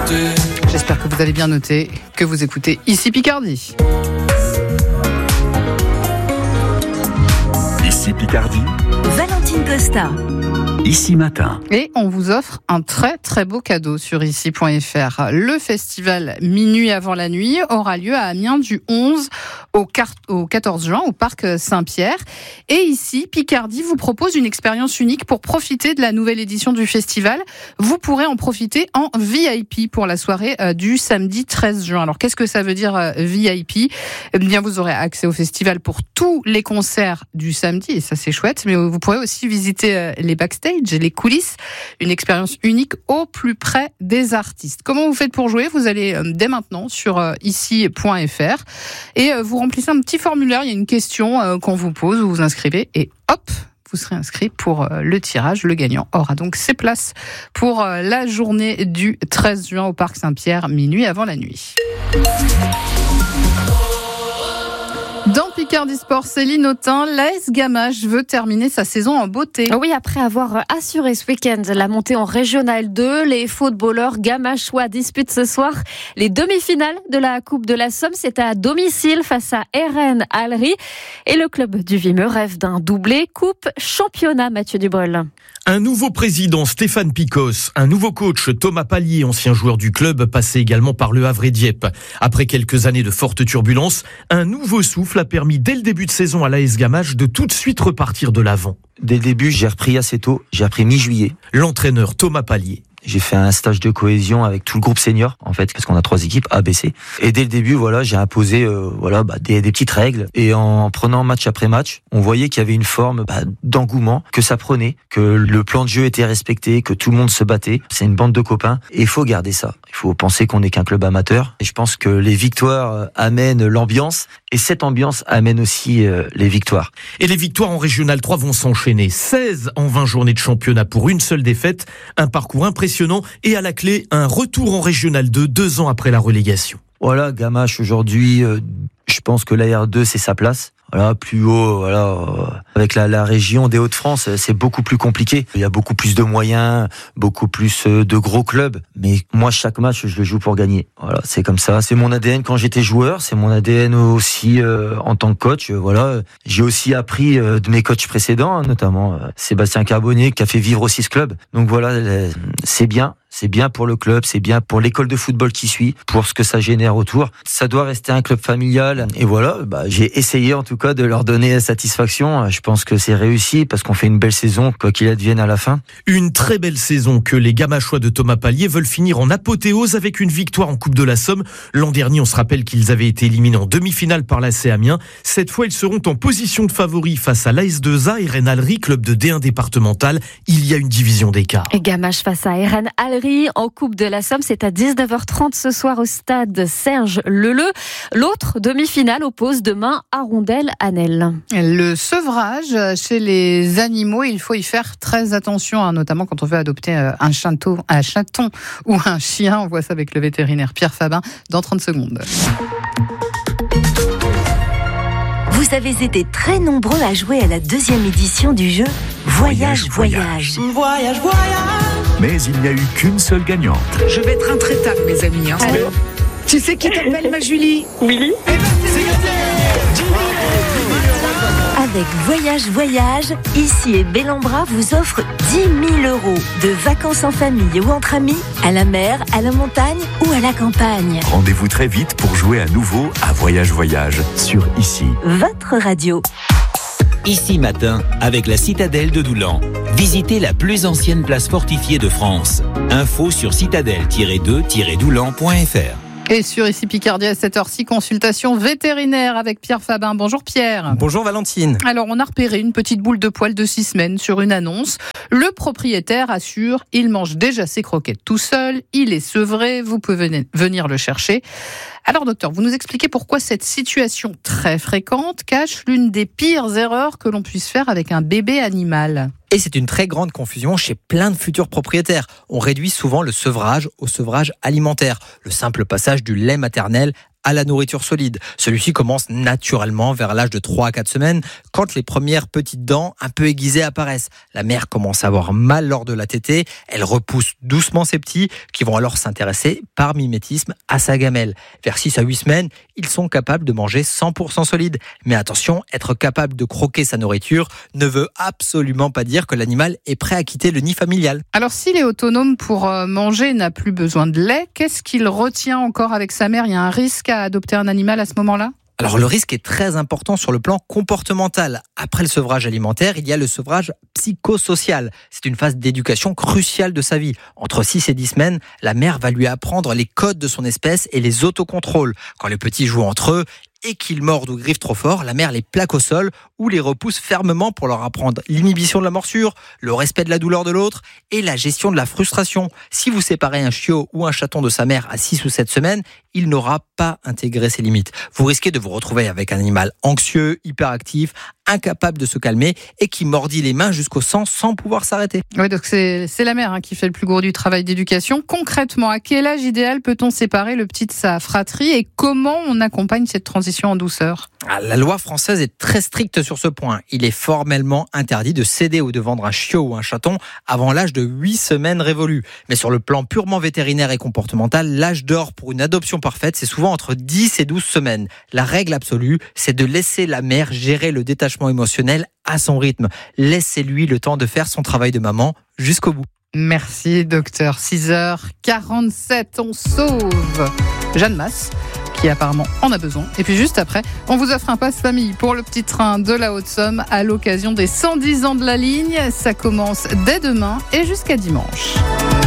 J'espère que vous avez bien noté, que vous écoutez Ici Picardie. Ici Picardie. Valentine Costa. Ici Matin. Et on vous offre un très très beau cadeau sur ici.fr. Le festival Minuit avant la nuit aura lieu à Amiens du 11 au 14 juin au parc Saint-Pierre. Et ici, Picardie vous propose une expérience unique pour profiter de la nouvelle édition du festival. Vous pourrez en profiter en VIP pour la soirée du samedi 13 juin. Alors qu'est-ce que ça veut dire VIP ? Eh bien, vous aurez accès au festival pour tous les concerts du samedi, et ça c'est chouette, mais vous pourrez aussi visiter les backstage, les coulisses, une expérience unique au plus près des artistes. Comment vous faites pour jouer ? Vous allez dès maintenant sur ici.fr et vous remplissez un petit formulaire, il y a une question qu'on vous pose, vous vous inscrivez et hop, vous serez inscrit pour le tirage. Le gagnant aura donc ses places pour la journée du 13 juin au Parc Saint-Pierre, minuit avant la nuit. Dans Picardie Sport, Céline Autain, l'AS Gamache veut terminer sa saison en beauté. Oui, après avoir assuré ce week-end la montée en Régional 2, les footballeurs gamachois disputent ce soir les demi-finales de la Coupe de la Somme. C'est à domicile face à RN Allery. Et le club du Vimeux rêve d'un doublé Coupe Championnat, Mathieu Dubreuil. Un nouveau président, Stéphane Picos, un nouveau coach, Thomas Pallier, ancien joueur du club, passé également par Le Havre et Dieppe. Après quelques années de fortes turbulences, un nouveau souffle a permis dès le début de saison à l'AS Gamache de tout de suite repartir de l'avant. Dès le début, j'ai repris assez tôt, j'ai repris mi-juillet. L'entraîneur Thomas Pallier. J'ai fait un stage de cohésion avec tout le groupe senior, en fait, parce qu'on a 3 équipes, A, B, C. Et dès le début, j'ai imposé des petites règles. Et en prenant match après match, on voyait qu'il y avait une forme d'engouement, que ça prenait, que le plan de jeu était respecté, que tout le monde se battait. C'est une bande de copains. Et il faut garder ça. Il faut penser qu'on n'est qu'un club amateur. Et je pense que les victoires amènent l'ambiance. Et cette ambiance amène aussi les victoires. Et les victoires en Régional 3 vont s'enchaîner. 16 en 20 journées de championnat pour une seule défaite. Un parcours impressionnant. Et à la clé, un retour en Régional 2, 2 ans après la relégation. Voilà, Gamache aujourd'hui, je pense que l'AR2 c'est sa place. Voilà, plus haut, avec la région des Hauts-de-France, c'est beaucoup plus compliqué. Il y a beaucoup plus de moyens, beaucoup plus de gros clubs. Mais moi, chaque match, je le joue pour gagner. Voilà, c'est comme ça. C'est mon ADN quand j'étais joueur, c'est mon ADN aussi en tant que coach. Voilà, j'ai aussi appris de mes coachs précédents, notamment Sébastien Carbonnier, qui a fait vivre aussi ce club. Donc voilà, c'est bien. C'est bien pour le club, c'est bien pour l'école de football qui suit, pour ce que ça génère autour. Ça doit rester un club familial. Et voilà, j'ai essayé en tout cas de leur donner satisfaction. Je pense que c'est réussi parce qu'on fait une belle saison, quoi qu'il advienne à la fin. Une très belle saison que les Gamachois de Thomas Pallier veulent finir en apothéose avec une victoire en Coupe de la Somme. L'an dernier, on se rappelle qu'ils avaient été éliminés en demi-finale par l'AC Amiens. Cette fois, ils seront en position de favori face à l'AS2A et RN Allery, club de D1 départemental. Il y a une division d'écart. Et Gamache face à RN Allery en Coupe de la Somme, c'est à 19h30 ce soir au stade Serge Leleu. L'autre demi-finale oppose demain Arondel-Annelle. Le sevrage chez les animaux, il faut y faire très attention, notamment quand on veut adopter un chaton ou un chien. On voit ça avec le vétérinaire Pierre Fabin dans 30 secondes. Vous avez été très nombreux à jouer à la 2e édition du jeu Voyage. Voyage. Mais il n'y a eu qu'une seule gagnante. Je vais être intraitable, mes amis. Tu sais qui t'appelle, ma Julie ? Oui. Avec Voyage, Ici et Bellambra vous offre 10 000 € de vacances en famille ou entre amis, à la mer, à la montagne ou à la campagne. Rendez-vous très vite pour jouer à nouveau à Voyage sur Ici. Votre radio. Ici Matin, avec la citadelle de Doulan. Visitez la plus ancienne place fortifiée de France. Info sur citadelle-2-doulan.fr. Et sur Ici Picardie à 7h06, consultation vétérinaire avec Pierre Fabin. Bonjour Pierre. Bonjour Valentine. Alors on a repéré une petite boule de poil de 6 semaines sur une annonce. Le propriétaire assure, il mange déjà ses croquettes tout seul, il est sevré, vous pouvez venir le chercher. Alors docteur, vous nous expliquez pourquoi cette situation très fréquente cache l'une des pires erreurs que l'on puisse faire avec un bébé animal. Et c'est une très grande confusion chez plein de futurs propriétaires. On réduit souvent le sevrage au sevrage alimentaire, le simple passage du lait maternel à la nourriture solide. Celui-ci commence naturellement vers l'âge de 3 à 4 semaines, quand les premières petites dents un peu aiguisées apparaissent. La mère commence à avoir mal lors de la tétée, elle repousse doucement ses petits, qui vont alors s'intéresser par mimétisme à sa gamelle. Vers 6 à 8 semaines, ils sont capables de manger 100% solide. Mais attention, être capable de croquer sa nourriture ne veut absolument pas dire que l'animal est prêt à quitter le nid familial. Alors s'il est autonome pour manger, n'a plus besoin de lait, qu'est-ce qu'il retient encore avec sa mère ? Il y a un risque à adopter un animal à ce moment-là ? Alors le risque est très important sur le plan comportemental. Après le sevrage alimentaire, il y a le sevrage psychosocial. C'est une phase d'éducation cruciale de sa vie. Entre 6 et 10 semaines, la mère va lui apprendre les codes de son espèce et les autocontrôles. Quand les petits jouent entre eux et qu'ils mordent ou griffent trop fort, la mère les plaque au sol ou les repousse fermement pour leur apprendre l'inhibition de la morsure, le respect de la douleur de l'autre et la gestion de la frustration. Si vous séparez un chiot ou un chaton de sa mère à 6 ou 7 semaines, il n'aura pas intégré ses limites. Vous risquez de vous retrouver avec un animal anxieux, hyperactif, incapable de se calmer et qui mordit les mains jusqu'au sang sans pouvoir s'arrêter. Oui, donc c'est la mère qui fait le plus gros du travail d'éducation. Concrètement, à quel âge idéal peut-on séparer le petit de sa fratrie et comment on accompagne cette transition en douceur ? La loi française est très stricte sur ce point. Il est formellement interdit de céder ou de vendre un chiot ou un chaton avant l'âge de 8 semaines révolues. Mais sur le plan purement vétérinaire et comportemental, l'âge d'or pour une adoption parfaite, c'est souvent entre 10 et 12 semaines. La règle absolue, c'est de laisser la mère gérer le détachement émotionnel à son rythme. Laissez-lui le temps de faire son travail de maman jusqu'au bout. Merci docteur. 6h47, on sauve Jeanne Masse, qui apparemment en a besoin. Et puis juste après, on vous offre un passe-famille pour le petit train de la Haute-Somme à l'occasion des 110 ans de la ligne. Ça commence dès demain et jusqu'à dimanche.